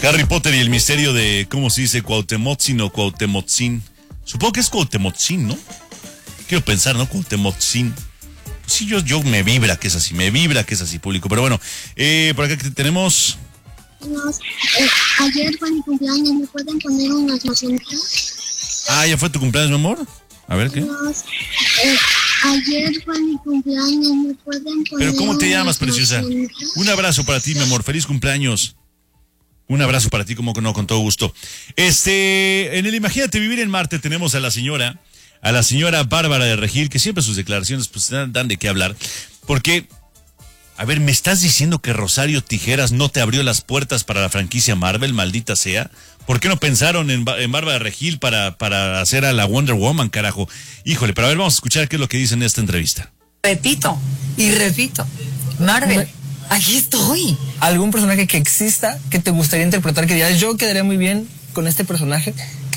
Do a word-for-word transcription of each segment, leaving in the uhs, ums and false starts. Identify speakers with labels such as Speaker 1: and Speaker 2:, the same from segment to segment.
Speaker 1: Harry Potter y el misterio de, ¿cómo se dice? Cuauhtemotzin o Cuauhtemotzin. Supongo que es Cuauhtemotzin, ¿no? Quiero pensar, ¿no? Cuauhtemotzin. Sí, yo, yo me vibra que es así, me vibra que es así, público. Pero bueno, eh, por acá tenemos...
Speaker 2: Nos, eh, ayer fue mi cumpleaños, ¿me pueden poner unas mañanitas?
Speaker 1: Ah, ¿ya fue tu cumpleaños, mi amor? A ver, ¿qué?
Speaker 2: Nos, eh, ayer fue mi cumpleaños, ¿me pueden poner
Speaker 1: ¿Pero cómo te llamas,
Speaker 2: unas
Speaker 1: preciosa?
Speaker 2: mañanitas?
Speaker 1: Un abrazo para ti, mi amor, feliz cumpleaños. Un abrazo para ti, como que no, con todo gusto. Este, en el Imagínate Vivir en Marte tenemos a la señora, a la señora Bárbara de Regil, que siempre sus declaraciones pues dan, dan de qué hablar, porque... A ver, ¿me estás diciendo que Rosario Tijeras no te abrió las puertas para la franquicia Marvel, maldita sea? ¿Por qué no pensaron en, en Bárbara de Regil para, para hacer a la Wonder Woman, carajo? Híjole, pero a ver, vamos a escuchar qué es lo que dice en esta entrevista.
Speaker 3: Repito y repito, Marvel, aquí estoy.
Speaker 4: ¿Algún personaje que exista que te gustaría interpretar que digas, yo quedaría muy bien con este personaje?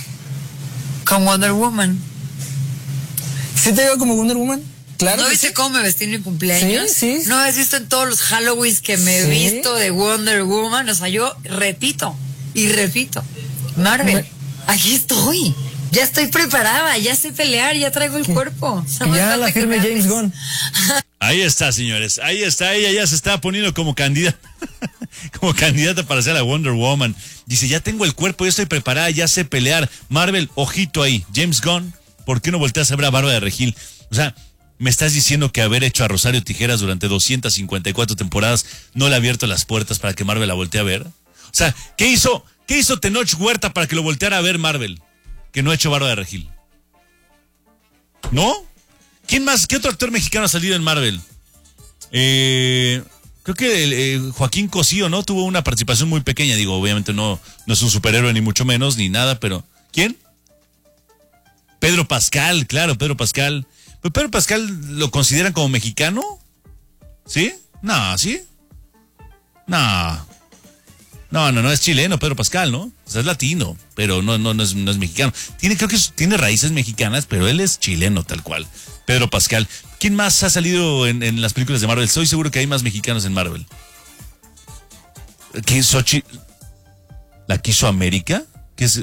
Speaker 3: Con Wonder Woman.
Speaker 4: ¿Sí te veo como Wonder Woman? Claro.
Speaker 3: ¿No
Speaker 4: que
Speaker 3: viste
Speaker 4: sí.
Speaker 3: cómo me vestí en mi cumpleaños?
Speaker 4: Sí, sí.
Speaker 3: ¿No has visto en todos los Halloweens que me he
Speaker 4: Sí.
Speaker 3: visto de Wonder Woman? O sea, yo repito y repito, Marvel,
Speaker 4: Me-
Speaker 3: aquí estoy. Ya estoy preparada, ya sé pelear, ya traigo el cuerpo.
Speaker 4: Que ya la firme James Gunn.
Speaker 1: Ahí está, señores, ahí está, ella ya se está poniendo como candidata, como candidata para ser la Wonder Woman. Dice, ya tengo el cuerpo, ya estoy preparada, ya sé pelear. Marvel, ojito ahí, James Gunn, ¿por qué no volteas a ver a Bárbara de Regil? O sea... ¿Me estás diciendo que haber hecho a Rosario Tijeras durante doscientas cincuenta y cuatro temporadas no le ha abierto las puertas para que Marvel la voltee a ver? O sea, ¿qué hizo, qué hizo Tenoch Huerta para que lo volteara a ver Marvel? Que no ha hecho Bárbara de Regil. ¿No? ¿Quién más? ¿Qué otro actor mexicano ha salido en Marvel? Eh, creo que el, eh, Joaquín Cosío, ¿no? Tuvo una participación muy pequeña. Digo, obviamente no, no es un superhéroe ni mucho menos, ni nada, pero... ¿Quién? Pedro Pascal, claro, Pedro Pascal. ¿Pero Pedro Pascal lo consideran como mexicano? ¿Sí? No, ¿sí? No. No, no, no, es chileno Pedro Pascal, ¿no? O sea, es latino, pero no, no, no, es, no es mexicano. Tiene, creo que es, tiene raíces mexicanas, pero él es chileno tal cual. Pedro Pascal. ¿Quién más ha salido en, en las películas de Marvel? Estoy seguro que hay más mexicanos en Marvel. ¿Qué es Xochitl? ¿La quiso América? ¿Qué es?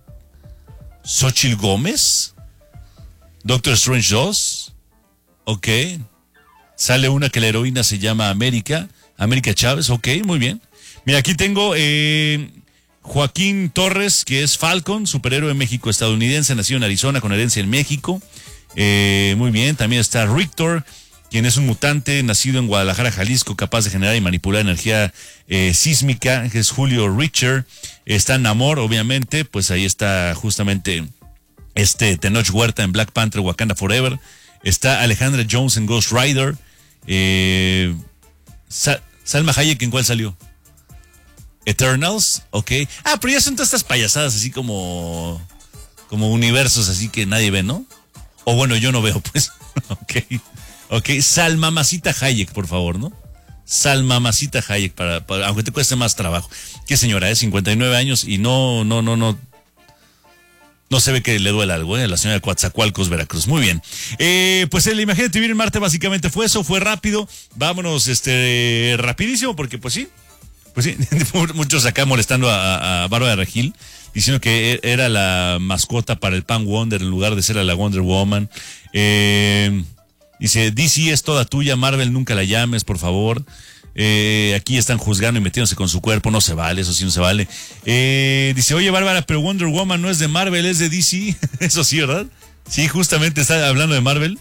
Speaker 1: ¿Xochitl Gómez? Doctor Strange dos, ok. Sale una que la heroína se llama América, América Chávez, ok, muy bien. Mira, aquí tengo eh, Joaquín Torres, que es Falcon, superhéroe México-estadounidense, nacido en Arizona con herencia en México. Eh, muy bien, también está Rictor, quien es un mutante, nacido en Guadalajara, Jalisco, capaz de generar y manipular energía eh, sísmica, que es Julio Richter. Está Namor, obviamente, pues ahí está justamente... Este, Tenoch Huerta en Black Panther, Wakanda Forever. Está Alejandra Jones en Ghost Rider. Eh, Sa- Salma Hayek, ¿en cuál salió? Eternals, ok. Ah, pero ya son todas estas payasadas así como... Como universos así que nadie ve, ¿no? O bueno, yo no veo, pues. Ok. Ok, Salmamacita Hayek, por favor, ¿no? Salmamacita Hayek, para, para, aunque te cueste más trabajo. ¿Qué señora, eh? cincuenta y nueve años y no, no, no, no... No se ve que le duele algo, ¿eh? La señora de Coatzacoalcos, Veracruz. Muy bien. Eh, pues el Imagínate Vivir en Marte básicamente fue eso, fue rápido. Vámonos, este, rapidísimo, porque pues sí, pues sí, muchos acá molestando a, a Bárbara de Regil, diciendo que era la mascota para el Pan Wonder en lugar de ser a la Wonder Woman. Eh, dice, D C es toda tuya, Marvel nunca la llames, por favor. Eh, aquí están juzgando y metiéndose con su cuerpo, no se vale, eso sí no se vale. Eh, dice, oye Bárbara, pero Wonder Woman no es de Marvel, es de D C. Eso sí, ¿verdad? Sí, justamente está hablando de Marvel.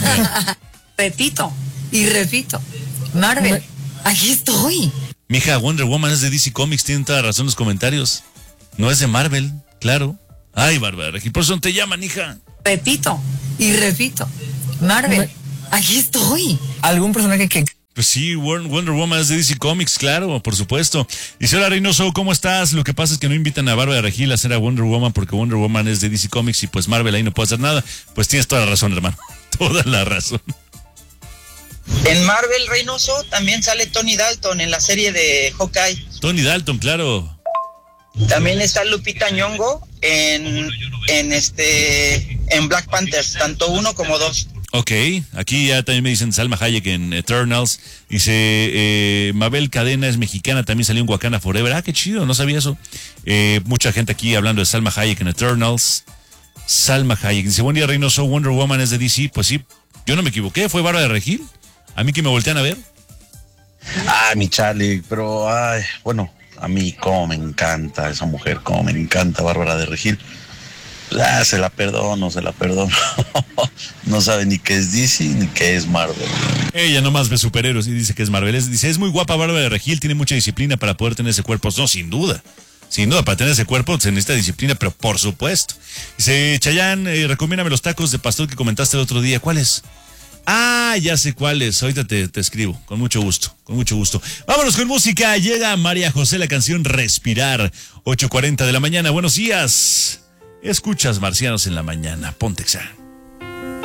Speaker 3: Repito y repito, Marvel, aquí estoy.
Speaker 1: Mija, Wonder Woman es de D C Comics, tienen toda razón los comentarios. No es de Marvel, claro. Ay, Bárbara, por eso no te llaman, hija.
Speaker 3: Repito y repito, Marvel, aquí estoy.
Speaker 4: ¿Algún personaje que...
Speaker 1: Pues sí, Wonder Woman es de D C Comics, claro, por supuesto. Dice, hola Reynoso, ¿cómo estás? Lo que pasa es que no invitan a Bárbara de Regil a hacer a Wonder Woman porque Wonder Woman es de D C Comics y pues Marvel ahí no puede hacer nada. Pues tienes toda la razón, hermano. Toda la razón.
Speaker 5: En Marvel, Reynoso, también sale Tony Dalton en la serie de Hawkeye.
Speaker 1: Tony Dalton, claro.
Speaker 5: También está Lupita Nyong'o en, en este en Black Panthers, tanto uno como dos.
Speaker 1: Ok, aquí ya también me dicen Salma Hayek en Eternals. Dice, eh, Mabel Cadena es mexicana, también salió en Wakanda Forever. Ah, qué chido, no sabía eso. Eh, mucha gente aquí hablando de Salma Hayek en Eternals. Salma Hayek. Dice, buen día, Reynoso, Wonder Woman es de D C. Pues sí, yo no me equivoqué, fue Bárbara de Regil. A mí que me voltean a ver.
Speaker 6: Ah, mi Charlie, pero, ay, bueno, a mí cómo me encanta esa mujer, cómo me encanta Bárbara de Regil. Ah, se la perdono, se la perdono. No sabe ni qué es D C ni qué es Marvel.
Speaker 1: Ella nomás ve superhéroes y dice que es Marvel. Es, dice, es muy guapa Bárbara de Regil, tiene mucha disciplina para poder tener ese cuerpo. No, sin duda. Sin duda, para tener ese cuerpo se necesita disciplina, pero por supuesto. Dice, Chayán, eh, recomiéndame los tacos de pastor que comentaste el otro día. ¿Cuáles? Ah, ya sé cuáles. Ahorita te, te escribo. Con mucho gusto, con mucho gusto. Vámonos con música. Llega María José, la canción Respirar. ocho cuarenta de la mañana. Buenos días. Escuchas Marcianos en la mañana. Ponte Exa.